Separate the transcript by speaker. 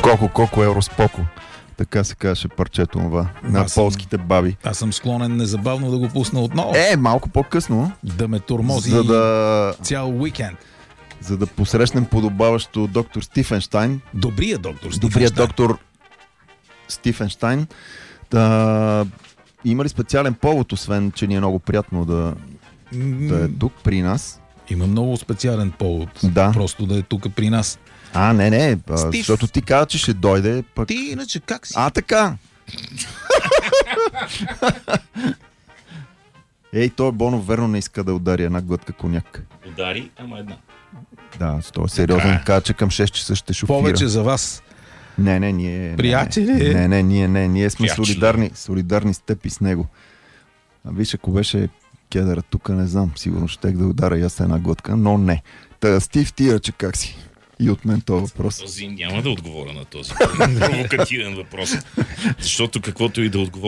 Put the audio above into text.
Speaker 1: Коко Евроспоко. Така се казваше парчето това на полските баби.
Speaker 2: Аз съм склонен незабавно да го пусна отново.
Speaker 1: Малко по-късно.
Speaker 2: Да ме тормози цял уикенд.
Speaker 1: За да посрещнем подобаващо доктор Стифенщайн.
Speaker 2: Добрият
Speaker 1: доктор Стифенщайн. Има ли специален повод, освен, че ни е много приятно да е тук при нас?
Speaker 2: Има много специален повод.
Speaker 1: Да.
Speaker 2: Просто да е тук при нас.
Speaker 1: Не. Защото ти каза, че ще дойде. Пък...
Speaker 2: Ти иначе как си?
Speaker 1: Така. Той Боно верно не иска да удари една глътка коняк.
Speaker 2: Удари, ама една.
Speaker 1: Да, той е сериозен. Каза, че към 6 часа ще шофира.
Speaker 2: Повече за вас.
Speaker 1: Ние...
Speaker 2: Приятели?
Speaker 1: Ние сме солидарни с теб и с него. Виж, ако беше кедъра тук, не знам, сигурно щех да удара и аз една глътка, но не. Стив, ти че как си? И от мен този въпрос.
Speaker 3: Този няма да отговоря на този провокативен въпрос. Защото каквото и да отговоря,